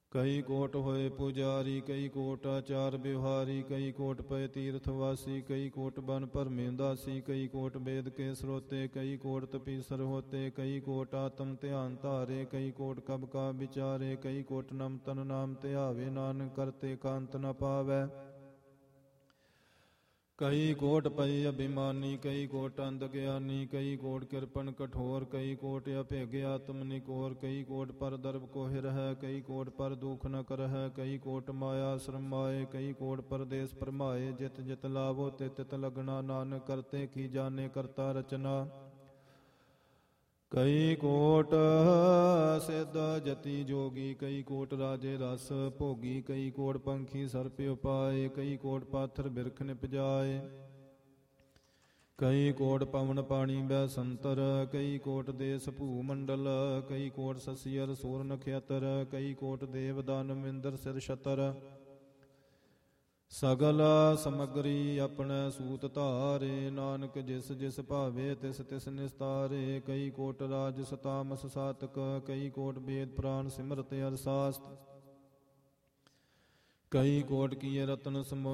ਕਈ ਕੋਟ ਹੋਏ ਪੁਜਾਰੀ, ਕਈ ਕੋਟ ਆਚਾਰ ਵਿਵਹਾਰੀ, ਕਈ ਕੋਟ ਪਏ ਤੀਰਥਵਾਸੀ, ਕਈ ਕੋਟ ਬਨ ਭਰਮੇ ਦਾਸੀ, ਕਈ ਕੋਟ ਵੇਦ ਕੇ ਸਰੋਤੇ, ਕਈ ਕੋਟ ਤਪੀਸਰ ਹੋਤੇ, ਕਈ ਕੋਟ ਆਤਮ ਧਿਆਨ ਧਾਰੇ, ਕਈ ਕੋਟ ਕਬ ਕਾ ਵਿਚਾਰੇ, ਕਈ ਕੋਟ ਨਮ ਤਨ ਨਾਮ ਧਿਆਵੇ, ਨਾਨਕ ਕਰਤੇ ਕਾਂਤ ਨ ਪਾਵੈ। ਕਈ ਕੋਟ ਪਈ ਅਭਿਮਾਨੀ, ਕਈ ਕੋਟ ਅੰਧ ਗਿਆਨੀ, ਕਈ ਕੋਟ ਕਿਰਪਨ ਕਠੋਰ, ਕਈ ਕੋਟ ਅਭੇਗ ਆਤਮ ਨਿਕੋਰ, ਕਈ ਕੋਟ ਪਰ ਦਰਬ ਕੋਹਿ ਹੈ, ਕਈ ਕੋਟ ਪਰ ਦੁਖ ਨ ਕਰਹਿ, ਕਈ ਕੋਟ ਮਾਇਆ ਸ਼ਰਮਾਏ, ਕਈ ਕੋਟ ਪਰਦੇਸ ਭਰਮਾਏ, ਜਿਤ ਜਿਤ ਲਾਵੋ ਤਿਤ ਤਿਤ ਲਗਣਾ, ਨਾਨਕ ਕਰਤੇ ਕੀ ਜਾਣੇ ਕਰਤਾ ਰਚਨਾ। ਕਈ ਕੋਟ ਸਿੱਧ ਜਤੀ ਜੋਗੀ, ਕਈ ਕੋਟ ਰਾਜੇ ਰਸ ਭੋਗੀ, ਕਈ ਕੋਟ ਪੰਖੀ ਸਰਪ ਉਪਾਏ, ਕਈ ਕੋਟ ਪਾਥਰ ਬਿਰਖ ਨਿਪਜਾਏ, ਕਈ ਕੋਟ ਪਵਨ ਪਾਣੀ ਬੈ ਸੰਤਰ, ਕਈ ਕੋਟ ਦੇਸ ਭੂ ਮੰਡਲ, ਕਈ ਕੋਟ ਸਸੀਅਰ ਸੂਰ ਨਖੇਤਰ, ਕਈ ਕੋਟ ਦੇਵ ਦਾਨਵ ਇੰਦਰ ਸਿਰ ਛਤਰ। ਸਗਲ ਸਮਗਰੀ ਆਪਣਾ ਸੂਤ ਧਾਰੇ, ਨਾਨਕ ਜਿਸ ਜਿਸ ਭਾਵੇ ਤਿਸ ਤਿਸ ਨਿਸਤਾਰੇ, ਕਈ ਕੋਟ ਰਾਜ ਸਤਾਮਸ ਸਾਤਕ, ਕਈ ਕੋਟ ਵੇਦ ਪੁਰਾਨ ਸਿਮਰਤ ਅਰਸਾਸਤ, ਕਈ ਕੋਟ ਕੀਏ ਰਤਨ ਸਮੋ